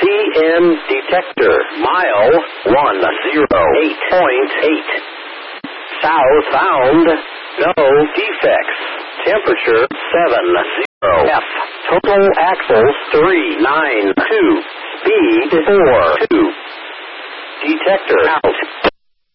CN detector, mile 108.8. South bound, no defects. Temperature 70 F. Total axles 392. Speed 42. Detector out.